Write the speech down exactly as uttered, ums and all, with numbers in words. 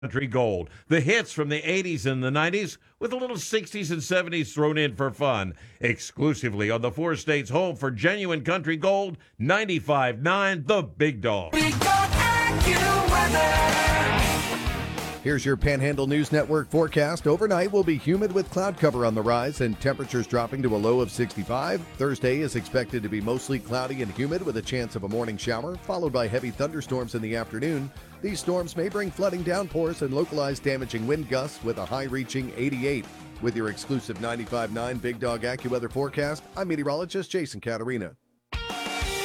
Country Gold. The hits from the eighties and the nineties with a little sixties and seventies thrown in for fun. Exclusively on the four states home for genuine country gold, ninety-five point nine The Big Dog. Big Dog AccuWeather. Here's your Panhandle News Network forecast. Overnight will be humid with cloud cover on the rise and temperatures dropping to a low of sixty-five. Thursday is expected to be mostly cloudy and humid with a chance of a morning shower, followed by heavy thunderstorms in the afternoon. These storms may bring flooding downpours and localized damaging wind gusts with a high reaching eighty-eight. With your exclusive ninety-five point nine Big Dog AccuWeather forecast, I'm meteorologist Jason Caterina.